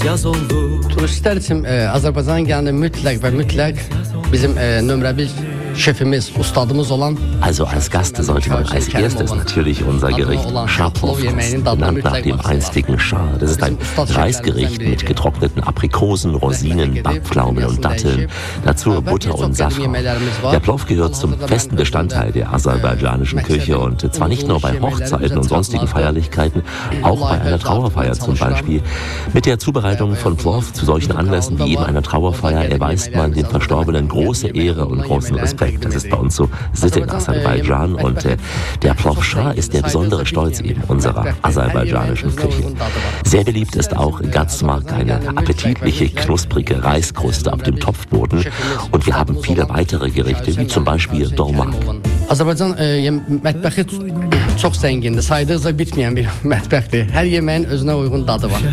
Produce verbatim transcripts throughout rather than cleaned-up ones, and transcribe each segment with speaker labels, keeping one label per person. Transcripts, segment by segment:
Speaker 1: Turistlər üçün e, Azərbaycana gələndə mütləq və mütləq bizim e, nömrə bir Şefimiz, Ustadımız olan.
Speaker 2: Also als Gast sollte man als erstes natürlich unser Gericht Schah-Plov kosten, benannt nach dem einstigen Schah. Das ist ein Reisgericht mit getrockneten Aprikosen, Rosinen, Backpflaumen und Datteln. Dazu Butter und Safran. Der Plov gehört zum festen Bestandteil der aserbaidschanischen Küche und zwar nicht nur bei Hochzeiten und sonstigen Feierlichkeiten, auch bei einer Trauerfeier zum Beispiel. Mit der Zubereitung von Plov zu solchen Anlässen wie eben einer Trauerfeier erweist man den Verstorbenen große Ehre und großen Respekt. Das ist bei uns so Sitte in Aserbaidschan und äh, der Plov Shah ist der besondere Stolz eben unserer aserbaidschanischen Küche. Sehr beliebt ist auch Gatsmark, eine appetitliche, knusprige Reiskruste auf dem Topfboden und wir haben viele weitere Gerichte, wie zum Beispiel Dolma.
Speaker 1: Azərbaycan e, mətbəxi çox zəngindir, saydıqca bitməyən bir mətbəxdir. Hər yeməyin özünə uyğun dadı var.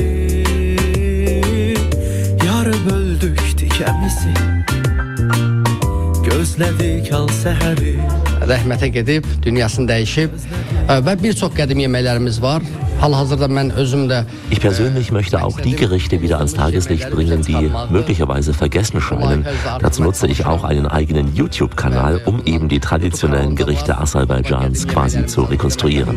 Speaker 1: Yarı böldük dikəmizi, gözlədik al səhəri. Rəhmətə gedib, dünyasını dəyişib və bir çox qədim yeməklərimiz var. Hal-hazırda mən özüm də.
Speaker 2: Ich persönlich möchte auch die Gerichte wieder ans Tageslicht bringen, die möglicherweise vergessen scheinen. Dazu nutze ich auch einen eigenen YouTube-Kanal, um eben die traditionellen Gerichte Aserbaidschans quasi zu rekonstruieren.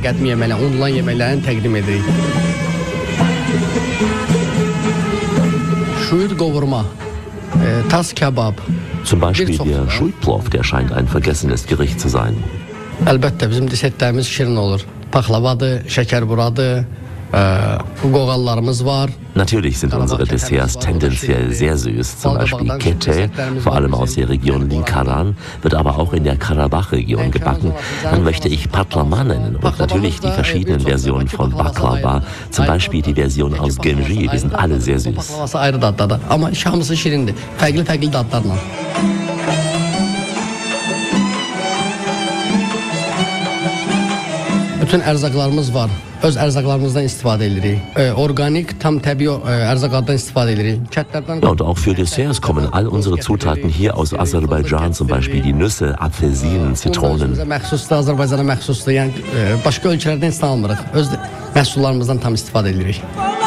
Speaker 1: Şuyur qovurma, tas kebab.
Speaker 2: Zum Beispiel der Şuyt-Plov, der scheint ein vergessenes Gericht zu sein.
Speaker 1: Əlbəttə, bizim desertlərimiz şirin olur. Paxlavadır, şəkərburadır, qoğallarımız var.
Speaker 2: Natürlich sind unsere Desserts tendenziell sehr süß, zum Beispiel Kete, vor allem aus der Region Linkaran, wird aber auch in der Karabach-Region gebacken. Dann möchte ich Patlaman nennen und natürlich die verschiedenen Versionen von Baklava, zum Beispiel die Version aus Genji, die sind alle sehr süß.
Speaker 1: Ama hamısı şirindir, fərqli-fərqli dadlarla. Bütün ərzaqlarımız var. Öz ərzaqlarımızdan istifadə edirik. E, organik, tam təbii e, ərzaqlardan istifadə edirik. Kətlərdən...
Speaker 2: Ja, und auch für Desserts kommen all unsere Zutaten hier aus Aserbaidschan, zum Beispiel die Nüsse, Apfelsinen, Zitronen.
Speaker 1: Məxsusdur, Azərbaycana məxsusdur. Yəni e, başqa ölkələrdən istə almırıq. Öz məhsullarımızdan tam istifadə edirik.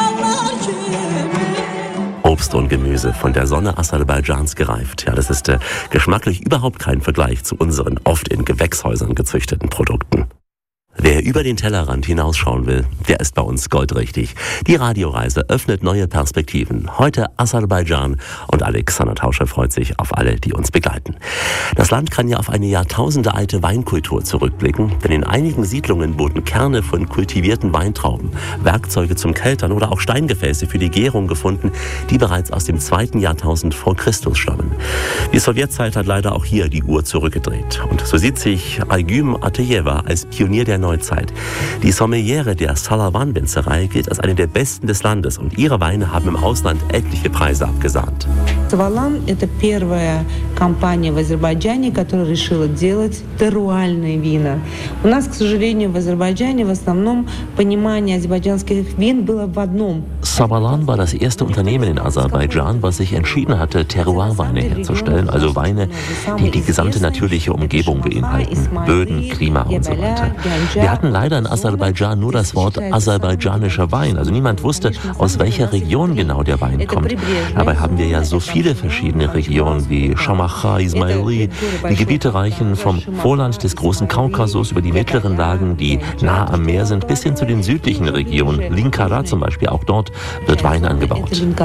Speaker 2: Obst und Gemüse von der Sonne Aserbaidschans gereift. Ja, das ist äh, geschmacklich überhaupt kein Vergleich zu unseren oft in Gewächshäusern gezüchteten Produkten. Wer über den Tellerrand hinausschauen will, der ist bei uns goldrichtig. Die Radioreise öffnet neue Perspektiven. Heute Aserbaidschan und Alexander Tauscher freut sich auf alle, die uns begleiten. Das Land kann ja auf eine jahrtausendealte Weinkultur zurückblicken, denn in einigen Siedlungen wurden Kerne von kultivierten Weintrauben, Werkzeuge zum Keltern oder auch Steingefäße für die Gärung gefunden, die bereits aus dem zweiten Jahrtausend vor Christus stammen. Die Sowjetzeit hat leider auch hier die Uhr zurückgedreht. Und so sieht sich Aygüm Ateyeva als Pionier der Neuzeit. Die Sommeliere der Salavan-Winzerei gilt als eine der besten des Landes und ihre Weine haben im Ausland etliche Preise abgesahnt.
Speaker 3: Salavan – это первая компания в Азербайджане, которая решила делать теруальные вина. У нас, к сожалению, в Азербайджане в основном понимание азербайджанских вин было в одном.
Speaker 2: Salavan war das erste Unternehmen in Aserbaidschan, was sich entschieden hatte, Terroir-Weine herzustellen, also Weine, die die gesamte natürliche Umgebung beinhalten, Böden, Klima und so weiter. Wir hatten leider in Aserbaidschan nur das Wort aserbaidschanischer Wein, also niemand wusste, aus welcher Region genau der Wein kommt. Dabei haben wir ja so viele verschiedene Regionen wie Shamacha, Ismaili. Die Gebiete reichen vom Vorland des großen Kaukasus über die mittleren Lagen, die nah am Meer sind, bis hin zu den südlichen Regionen. Linkara zum Beispiel, auch dort wird Wein angebaut.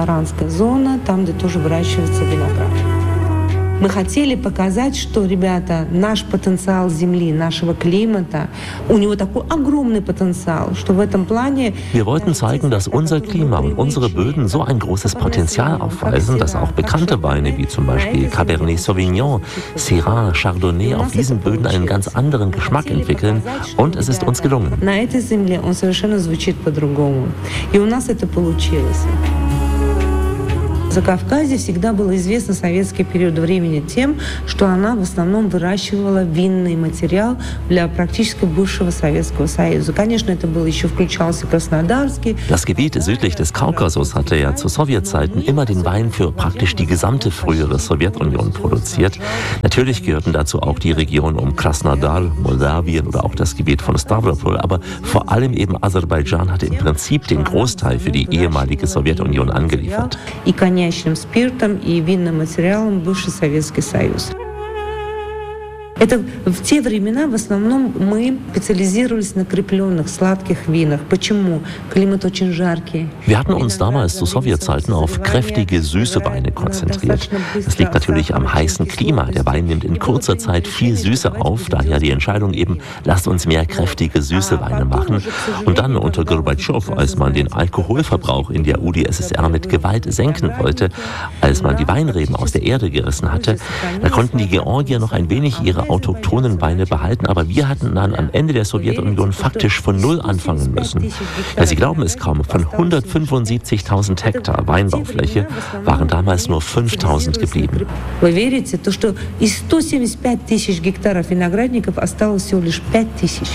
Speaker 3: Мы хотели показать, что, ребята, наш потенциал земли, нашего климата, у него такой огромный потенциал, что в этом плане...
Speaker 2: Wir wollten zeigen, dass unser Klima und unsere Böden so ein großes Potenzial aufweisen, dass auch bekannte Weine wie zum Beispiel Cabernet Sauvignon, Syrah, Chardonnay auf diesen Böden einen ganz anderen Geschmack entwickeln und es ist uns gelungen.
Speaker 3: На этой земле он совершенно звучит по-другому. И у нас это получилось. Закавказье всегда было известно советский период времени тем, что она в основном выращивала винный материал для практически бывшего Советского Союза. Конечно, это было еще включался Краснодарский.
Speaker 2: Das Gebiet südlich des Kaukasus hatte ja zu Sowjetzeiten immer den Wein für praktisch die gesamte frühere Sowjetunion produziert. Natürlich gehörten dazu auch die Region um Krasnodar, Moldawien oder auch das Gebiet von Stavropol, aber vor allem eben Aserbaidschan hatte im Prinzip den Großteil für die ehemalige Sowjetunion angeliefert.
Speaker 3: И коньячным спиртом, и винным материалом бывший Советский Союз. Это в те времена в основном мы специализировались на крепленных, сладких винах. Почему? Климат очень жаркий.
Speaker 2: Wir hatten uns damals zu Sowjetzeiten auf kräftige, süße Weine konzentriert. Das liegt natürlich am heißen Klima. Der Wein nimmt in kurzer Zeit viel Süße auf. Daher die Entscheidung eben, lasst uns mehr kräftige, süße Weine machen. Und dann unter Gorbatschow, als man den Alkoholverbrauch in der U d S S R mit Gewalt senken wollte, als man die Weinreben aus der Erde gerissen hatte, da konnten die Georgier noch ein wenig ihre autochthonen Weine behalten, aber wir hatten dann am Ende der Sowjetunion faktisch von Null anfangen müssen. Ja, Sie glauben es kaum, von hundertfünfundsiebzigtausend Hektar Weinbaufläche waren damals nur fünftausend geblieben.
Speaker 3: Вы верите, то, что из ста семидесяти пяти тысяч гектаров виноградников осталось всего лишь пять тысяч?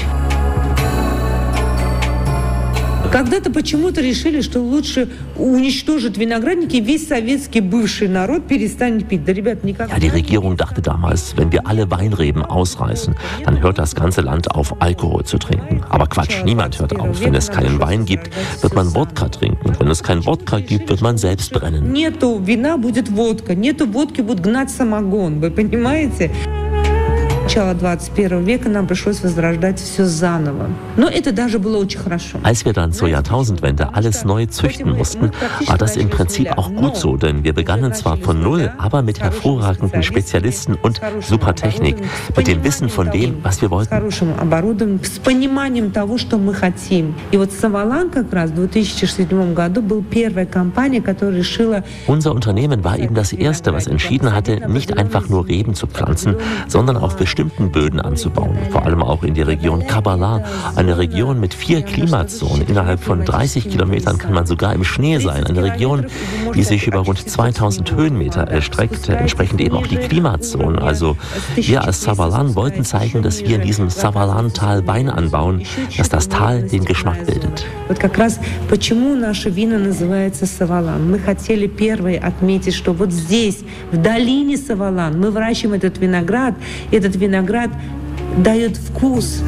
Speaker 3: Когда-то почему-то решили, что лучше уничтожить виноградники, весь советский бывший народ перестанет пить. Да, ребят, никогда.
Speaker 2: Ja, die Regierung dachte damals, wenn wir alle Weinreben ausreißen, dann hört das ganze Land auf, Alkohol zu trinken. Aber Quatsch, niemand hört auf. Wenn es keinen Wein gibt, wird man Wodka trinken. Wenn es keinen Wodka gibt, wird man selbst brennen.
Speaker 3: Нету вина, будет водка. Нету водки, будет гнать самогон. Вы понимаете? Начало двадцать первого века нам пришлось возрождать все заново. Но это даже было очень хорошо.
Speaker 2: Als wir dann zur Jahrtausendwende alles neu züchten mussten, war das im Prinzip auch gut so, denn wir begannen zwar von Null, aber mit hervorragenden Spezialisten und super Technik, mit dem Wissen von dem, was wir wollten.
Speaker 3: С пониманием того, что мы хотим. И вот Savalan как раз в две тысячи седьмом году был первая компания, которая решила...
Speaker 2: Unser Unternehmen war eben das erste, was entschieden hatte, nicht einfach nur Reben zu pflanzen, sondern auf bestimmten Böden anzubauen, vor allem auch in die Region Kabala, eine Region mit vier Klimazonen. Innerhalb von dreißig Kilometern kann man sogar im Schnee sein, eine Region, die sich über rund zweitausend Höhenmeter erstreckt, entsprechend eben auch die Klimazonen. Also wir als Savalan wollten zeigen, dass wir in diesem Savalan-Tal Wein anbauen, dass das Tal den Geschmack bildet.
Speaker 3: Вот как раз почему наше вино называется Savalan. Мы хотели первые отметить, что вот здесь, в долине Savalan, мы выращиваем этот виноград, этот виноград дает вкус.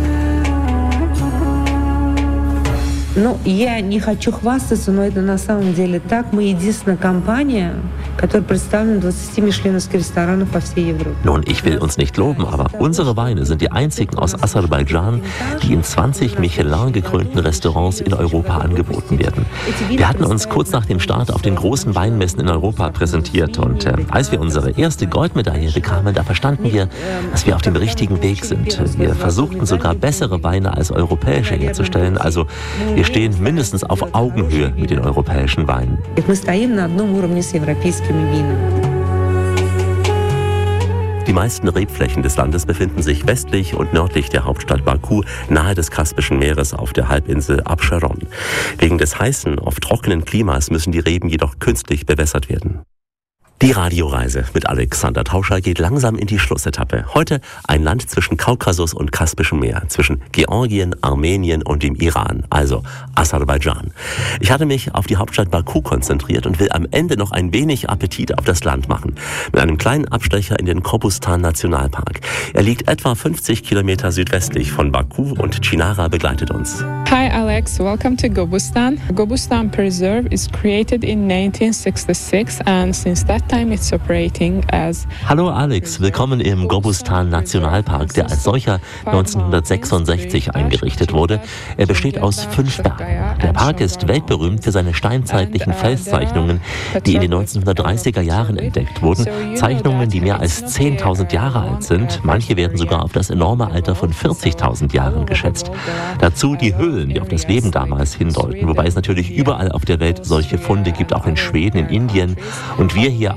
Speaker 3: Ну, я не хочу хвастаться, но это на самом деле так. Мы единственная компания, которая представлена в двадцати мишленовских ресторанах по всей Европе.
Speaker 2: Nun, ich will uns nicht loben, aber unsere Weine sind die einzigen aus Aserbaidschan, die in zwanzig Michelin-gekrönten Restaurants in Europa angeboten werden. Wir hatten uns kurz nach dem Start auf den großen Weinmessen in Europa präsentiert und äh, als wir unsere erste Goldmedaille bekamen, da verstanden wir, dass wir auf dem richtigen Weg sind. Wir versuchten sogar bessere Weine als europäische herzustellen, also wir stehen mindestens auf Augenhöhe mit den europäischen Weinen.
Speaker 3: Мы стоим на одном уровне с европейскими винами.
Speaker 2: Die meisten Rebflächen des Landes befinden sich westlich und nördlich der Hauptstadt Baku, nahe des Kaspischen Meeres auf der Halbinsel Abscharon. Wegen des heißen, oft trockenen Klimas müssen die Reben jedoch künstlich bewässert werden. Die Radioreise mit Alexander Tauscher geht langsam in die Schlussetappe. Heute ein Land zwischen Kaukasus und Kaspischem Meer, zwischen Georgien, Armenien und dem Iran, also Aserbaidschan. Ich hatte mich auf die Hauptstadt Baku konzentriert und will am Ende noch ein wenig Appetit auf das Land machen. Mit einem kleinen Abstecher in den Kobustan-Nationalpark. Er liegt etwa fünfzig Kilometer südwestlich von Baku und Chinara begleitet uns.
Speaker 4: Hi Alex, welcome to Gobustan. Gobustan Preserve is created in nineteen sixty-six and since that time it's operating as...
Speaker 2: Hallo Alex, willkommen im Gobustan Nationalpark, der als solcher neunzehnhundertsechsundsechzig eingerichtet wurde. Er besteht aus fünf Bergen. Der Park ist weltberühmt für seine steinzeitlichen Felszeichnungen, die in den neunzehnhundertdreißiger Jahren entdeckt wurden. Zeichnungen, die mehr als zehntausend Jahre alt sind. Manche werden sogar auf das enorme Alter von vierzigtausend Jahren geschätzt. Dazu die Höhlen, die auf das Leben damals hindeuten, wobei es natürlich überall auf der Welt solche Funde gibt, auch in Schweden, in Indien. Und wir hier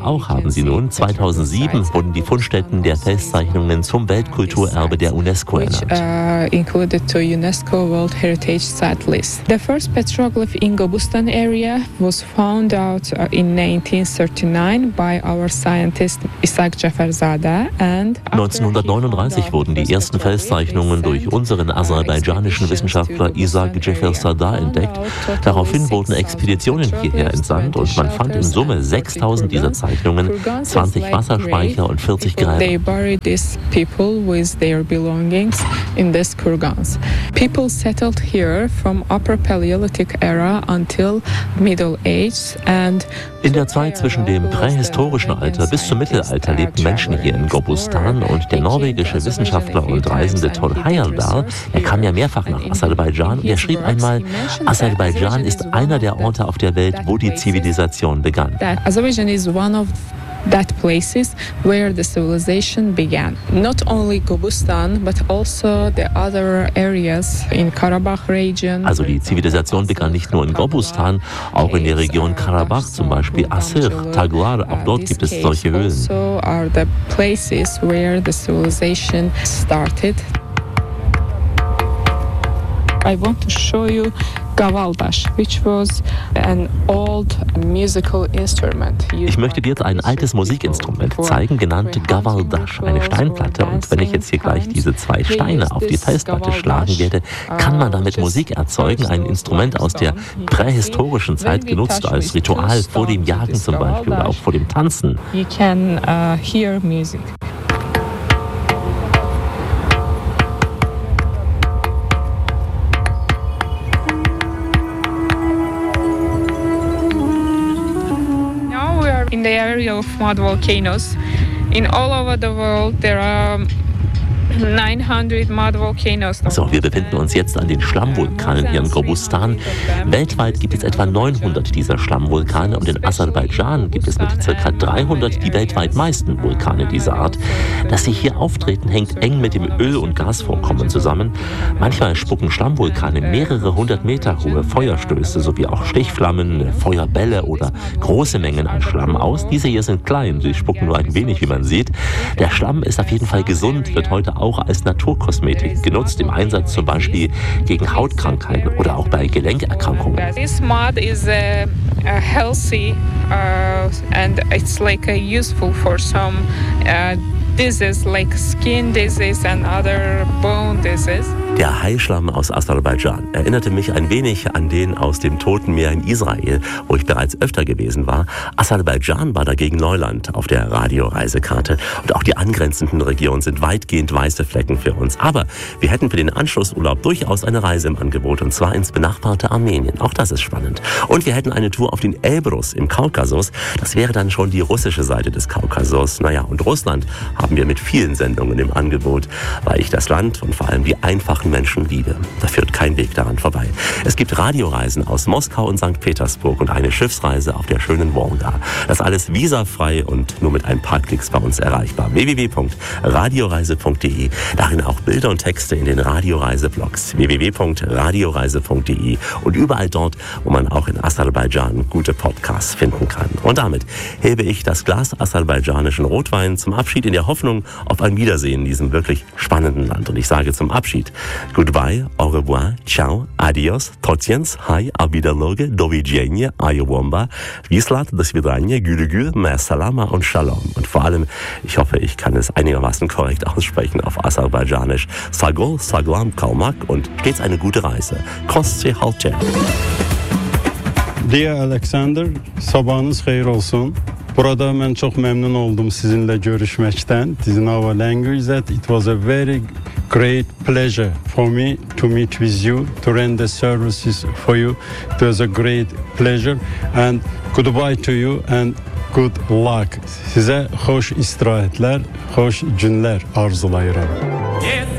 Speaker 2: auch haben sie nun. zweitausendsieben wurden die Fundstätten der Felszeichnungen zum Weltkulturerbe der UNESCO ernannt.
Speaker 4: Uh, included to UNESCO World Heritage Site list. The first petroglyph in Gobustan area was found out uh, in nineteen thirty-nine by our scientist Isaac Jafarzadeh and
Speaker 2: neunzehnhundertneununddreißig wurden die ersten Felszeichnungen durch unseren aserbaidschanischen Wissenschaftler Isaac Jafarzadeh entdeckt. Daraufhin wurden Expeditionen hierher entsandt und man fand in Summe sechstausend dieser Zeichnungen, zwanzig Wasserspeicher und vierzig Gräber.
Speaker 4: They buried these people with their belongings in these kurgans. People settled here from Upper Paleolithic era until Middle Age and
Speaker 2: in der Zeit zwischen dem prähistorischen Alter bis zum Mittelalter lebten Menschen hier in Gobustan und der norwegische Wissenschaftler und Reisende Thor Heyerdahl, er kam ja mehrfach nach Aserbaidschan und er schrieb einmal, Aserbaidschan ist einer der Orte auf der Welt, wo die Zivilisation begann.
Speaker 4: Azerbaijan is one of that places where the civilization began. Not only Gobustan, but also the other areas in Karabakh region.
Speaker 2: Also die Zivilisation begann nicht nur in Gobustan, auch in der Region Karabach, zum Beispiel Asir, Taglar, auch dort gibt es solche Höhlen.
Speaker 4: Also are the places where the civilization started. I want to show you Gavaldash, which was an old musical instrument.
Speaker 2: Ich möchte dir jetzt ein altes Musikinstrument zeigen, genannt Gavaldash, eine Steinplatte. Und wenn ich jetzt hier gleich diese zwei Steine auf die Felsplatte schlagen werde, kann man damit Musik erzeugen. Ein Instrument aus der prähistorischen Zeit, genutzt als Ritual vor dem Jagen zum Beispiel oder auch vor dem Tanzen.
Speaker 4: You can uh, hear music. In the area of mud volcanoes. In all over the world there are nine hundred mud volcanoes.
Speaker 2: So, wir befinden uns jetzt an den Schlammvulkanen hier in Gobustan. Weltweit gibt es etwa neunhundert dieser Schlammvulkane und in Aserbaidschan gibt es mit ca. dreihundert die weltweit meisten Vulkane dieser Art. Dass sie hier auftreten, hängt eng mit dem Öl- und Gasvorkommen zusammen. Manchmal spucken Schlammvulkane mehrere hundert Meter hohe Feuerstöße sowie auch Stichflammen, Feuerbälle oder große Mengen an Schlamm aus. Diese hier sind klein, sie spucken nur ein wenig, wie man sieht. Der Schlamm ist auf jeden Fall gesund, wird heute auch auch als Naturkosmetik genutzt, im Einsatz zum Beispiel gegen Hautkrankheiten oder auch bei Gelenkerkrankungen.
Speaker 4: This mud is uh, uh, healthy uh, and it's like uh, useful for some uh, diseases like skin disease and other bone disease.
Speaker 2: Der Haischlamm aus Aserbaidschan erinnerte mich ein wenig an den aus dem Toten Meer in Israel, wo ich bereits öfter gewesen war. Aserbaidschan war dagegen Neuland auf der Radioreisekarte. Und auch die angrenzenden Regionen sind weitgehend weiße Flecken für uns. Aber wir hätten für den Anschlussurlaub durchaus eine Reise im Angebot, und zwar ins benachbarte Armenien. Auch das ist spannend. Und wir hätten eine Tour auf den Elbrus im Kaukasus. Das wäre dann schon die russische Seite des Kaukasus. Naja, und Russland haben wir mit vielen Sendungen im Angebot, weil ich das Land und vor allem die einfachen Menschen liebe. Da führt kein Weg daran vorbei. Es gibt Radioreisen aus Moskau und Sankt Petersburg und eine Schiffsreise auf der schönen Wolga. Das alles visafrei und nur mit ein paar Klicks bei uns erreichbar. w w w punkt radioreise punkt d e. Darin auch Bilder und Texte in den Radioreise-Blogs. w w w punkt radioreise punkt d e und überall dort, wo man auch in Aserbaidschan gute Podcasts finden kann. Und damit hebe ich das Glas aserbaidschanischen Rotwein zum Abschied in der Hoffnung auf ein Wiedersehen in diesem wirklich spannenden Land. Und ich sage zum Abschied Goodbye, au revoir, ciao, adios, totjens, hi, avidaloge, dovidzenia, ayowomba, vislat, do svidania, gülügül, ma salama und shalom. Und vor allem, ich hoffe, ich kann es einigermaßen korrekt aussprechen auf Aserbaidschanisch. Sagol, saglam, kalmak und stets eine gute Reise. Kostse halce.
Speaker 5: Dear Alexander, sabahınız hayır olsun. Burada ben çok memnun oldum sizinle görüşmekten. This is our language that it was a very great pleasure for me to meet with you, to render services for you. It was a great pleasure and goodbye to you and good luck. Size hoş istirahatler, hoş günler arzulayıram.